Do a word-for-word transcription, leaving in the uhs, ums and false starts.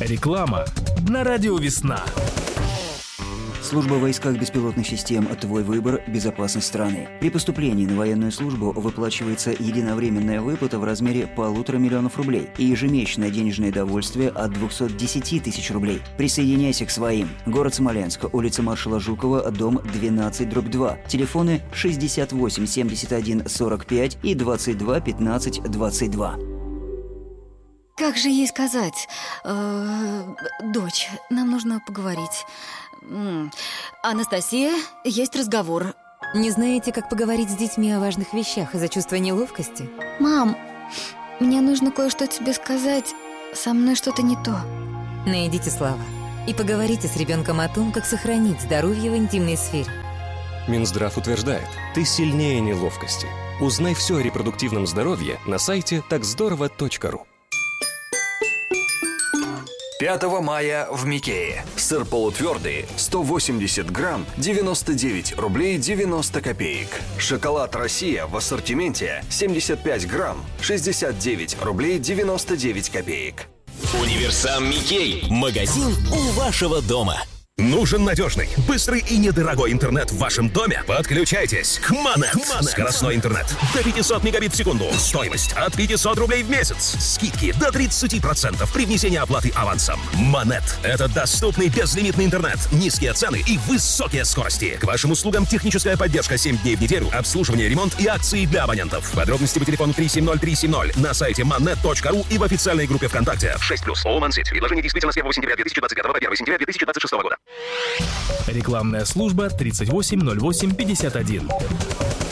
Реклама на радио «Весна». Служба в войсках беспилотных систем «Твой выбор. Безопасность страны». При поступлении на военную службу выплачивается единовременная выплата в размере полутора миллионов рублей и ежемесячное денежное довольствие от двухсот десяти тысяч рублей. Присоединяйся к своим. Город Смоленск, улица маршала Жукова, дом двенадцать дробь два. Телефоны шестьдесят восемь семьдесят один сорок пять и двадцать два пятнадцать двадцать два. Как же ей сказать? Э, дочь, нам нужно поговорить. Анастасия, есть разговор. Не знаете, как поговорить с детьми о важных вещах из-за чувства неловкости? Мам, мне нужно кое-что тебе сказать. Со мной что-то не то. Найдите слова и поговорите с ребенком о том, как сохранить здоровье в интимной сфере. Минздрав утверждает, ты сильнее неловкости. Узнай все о репродуктивном здоровье на сайте так здорово точка ру. пятого мая в Микее. Сыр полутвердый сто восемьдесят грамм девяносто девять рублей девяносто копеек. Шоколад «Россия» в ассортименте семьдесят пять грамм шестьдесят девять рублей девяносто девять копеек. Универсам Микей. Магазин у вашего дома. Нужен надежный, быстрый и недорогой интернет в вашем доме? Подключайтесь к Монет. Скоростной интернет до пятьсот мегабит в секунду. Стоимость от пятисот рублей в месяц. Скидки до тридцать процентов при внесении оплаты авансом. Монет – это доступный безлимитный интернет, низкие цены и высокие скорости. К вашим услугам техническая поддержка семь дней в неделю, обслуживание, ремонт и акции для абонентов. Подробности по телефону три семь ноль три семь ноль на сайте монет точка ру и в официальной группе ВКонтакте. шесть плюс. Oman City. Предложение действительно с первого сентября две тысячи двадцать пятого по первого сентября две тысячи двадцать шестого года. Рекламная служба тридцать восемь ноль восемь пятьдесят один.